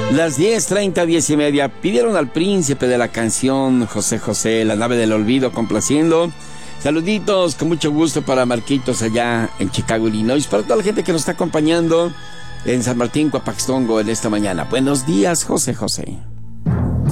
Las 10:30, 10:30. Pidieron al príncipe de la canción, José José, La nave del olvido, complaciendo. Saluditos, con mucho gusto para Marquitos allá en Chicago, Illinois. Para toda la gente que nos está acompañando en San Martín, Coapaxtongo en esta mañana. Buenos días, José José.